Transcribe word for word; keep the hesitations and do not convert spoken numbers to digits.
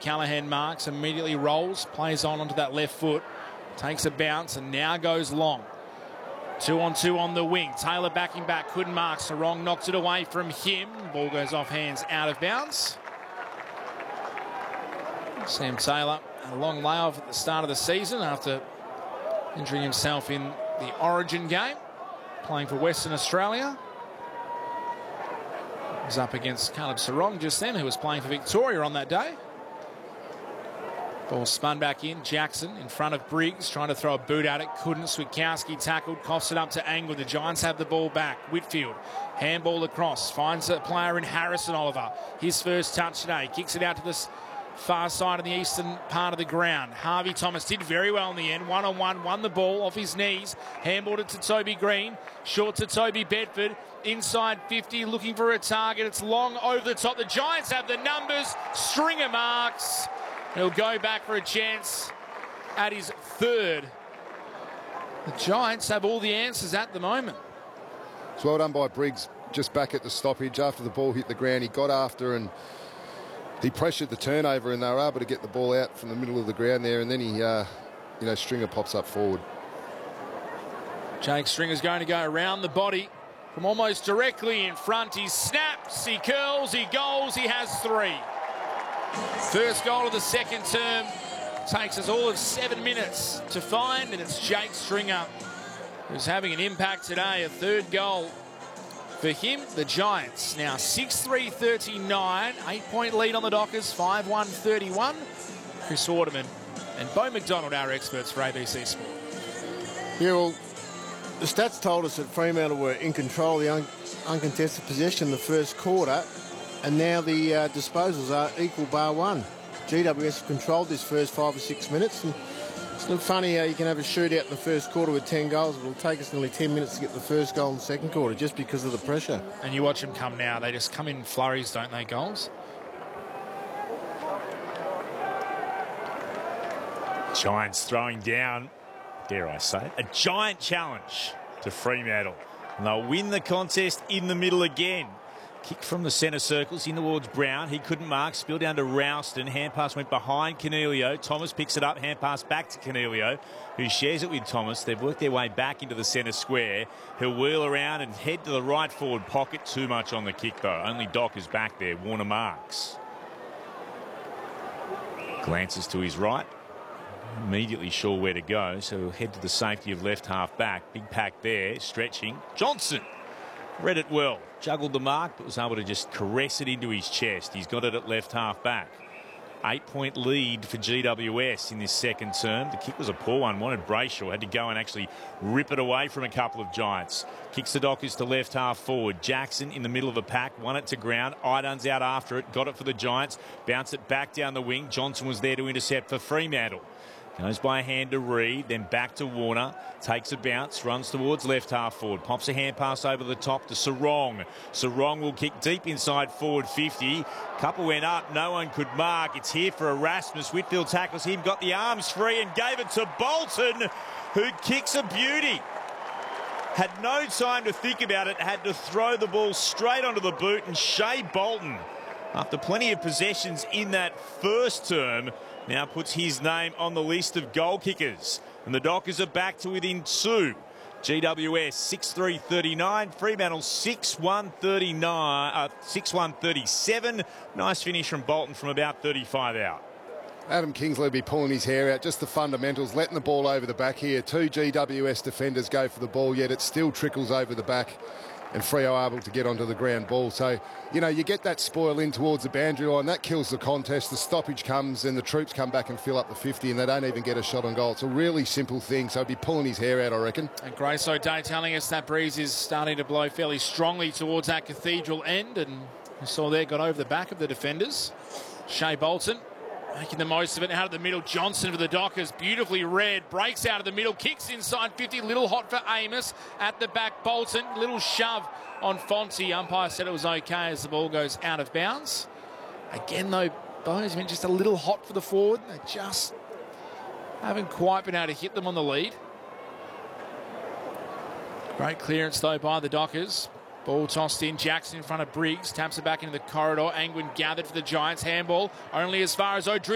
Callaghan marks, immediately rolls, plays on onto that left foot, takes a bounce and now goes long. Two on two on the wing. Taylor backing back, couldn't mark. Sarong knocks it away from him. Ball goes off hands, out of bounds. Sam Taylor, a long layoff at the start of the season after injuring himself in the Origin game, playing for Western Australia. He was up against Caleb Sarong just then, who was playing for Victoria on that day. Ball spun back in. Jackson in front of Briggs, trying to throw a boot at it. Couldn't. Switkowski tackled, coughs it up to Angwin. The Giants have the ball back. Whitfield, handball across, finds a player in Harrison Oliver. His first touch today. Kicks it out to this far side of the eastern part of the ground. Harvey Thomas did very well in the end. One-on-one, won the ball off his knees. Handballed it to Toby Green. Short to Toby Bedford. Inside fifty, looking for a target. It's long over the top. The Giants have the numbers. Stringer marks. He'll go back for a chance at his third. The Giants have all the answers at the moment. It's well done by Briggs, just back at the stoppage after the ball hit the ground. He got after and he pressured the turnover and they were able to get the ball out from the middle of the ground there, and then he, uh, you know, Stringer pops up forward. Jake Stringer's going to go around the body from almost directly in front. He snaps, he curls, he goals, he has three. First goal of the second term takes us all of seven minutes to find, and it's Jake Stringer who's having an impact today. A third goal for him. The Giants now six three thirty-nine, eight-point lead on the Dockers, five one thirty-one. Chris Waterman and Bo McDonald, our experts for A B C Sport. Yeah, well, the stats told us that Fremantle were in control of the un uncontested possession in the first quarter, and now the uh, disposals are equal bar one. G W S have controlled this first five or six minutes, and it's a little funny how you can have a shootout in the first quarter with ten goals. It'll take us nearly ten minutes to get the first goal in the second quarter just because of the pressure. And you watch them come now, they just come in flurries, don't they, goals? Giants throwing down, dare I say, a giant challenge to Fremantle. And they'll win the contest in the middle again. Kick from the centre circles in towards Brown. He couldn't mark. Spill down to Ralston. Hand pass went behind Cornelio. Thomas picks it up. Hand pass back to Cornelio, who shares it with Thomas. They've worked their way back into the centre square. He'll wheel around and head to the right forward pocket. Too much on the kick, though. Only Doc is back there. Warner marks. Glances to his right. Immediately sure where to go, so he'll head to the safety of left half back. Big pack there. Stretching. Johnson read it well. Juggled the mark, but was able to just caress it into his chest. He's got it at left half back. Eight-point lead for G W S in this second term. The kick was a poor one. Wanted Brayshaw. Had to go and actually rip it away from a couple of Giants. Kicks the Dockers to left half forward. Jackson in the middle of a pack. Won it to ground. Idun's out after it. Got it for the Giants. Bounce it back down the wing. Johnson was there to intercept for Fremantle. Goes by a hand to Reed, then back to Warner. Takes a bounce, runs towards left half forward. Pops a hand pass over the top to Sarong. Sarong will kick deep inside forward fifty. Couple went up, no one could mark. It's here for Erasmus. Whitfield tackles him, got the arms free and gave it to Bolton, who kicks a beauty. Had no time to think about it, had to throw the ball straight onto the boot, and Shea Bolton, after plenty of possessions in that first term, now puts his name on the list of goal kickers. And the Dockers are back to within two. G W S six three thirty-nine, Fremantle six one thirty-nine, uh, six one thirty-seven. Nice finish from Bolton from about thirty-five out. Adam Kingsley will be pulling his hair out. Just the fundamentals, letting the ball over the back here. Two G W S defenders go for the ball, yet it still trickles over the back. And Freo able to get onto the ground ball. So, you know, you get that spoil in towards the boundary line. That kills the contest. The stoppage comes and the troops come back and fill up the fifty, and they don't even get a shot on goal. It's a really simple thing. So he'd be pulling his hair out, I reckon. And Grace O'Day telling us that breeze is starting to blow fairly strongly towards that Cathedral end. And you saw there, got over the back of the defenders. Shea Bolton making the most of it out of the middle. Johnson for the Dockers, beautifully read, breaks out of the middle, kicks inside fifty, little hot for Amos. At the back, Bolton, little shove on Fonte. Umpire said it was okay as the ball goes out of bounds. Again, though, Bones meant just a little hot for the forward. They just haven't quite been able to hit them on the lead. Great clearance, though, by the Dockers. Ball tossed in, Jackson in front of Briggs, taps it back into the corridor. Angwin gathered for the Giants, handball only as far as O'Driscoll.